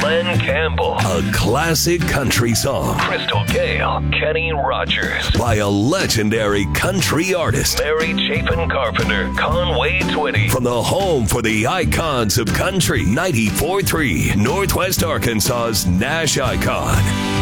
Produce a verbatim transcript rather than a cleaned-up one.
Glenn Campbell. A classic country song. Crystal Gale, Kenny Rogers. By a legendary country artist. Mary Chapin Carpenter, Conway Twitty. From the home for the icons of country, ninety-four point three, Northwest Arkansas's Nash Icon.